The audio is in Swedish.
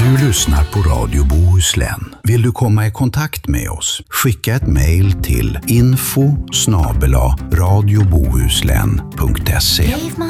Du lyssnar på Radio Bohuslän. Vill du komma i kontakt med oss? Skicka ett mejl till info@radiobohuslän.se.